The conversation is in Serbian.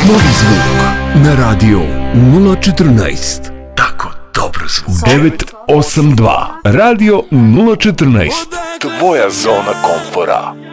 Novi zvuk na radio 014. Tako dobro zvuk. 982 Radio 014. Tvoja zona komfora.